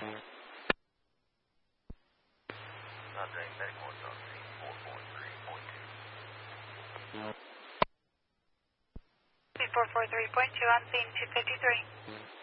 Andre, medical is on scene 443.2. 443.2 on scene 253.